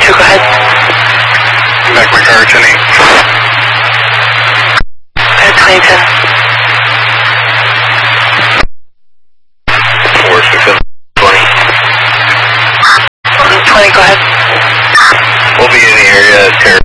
2, go ahead. Back my car, 10-8. Go ahead, 2010. 467 20. 20, go ahead. We'll be in the area,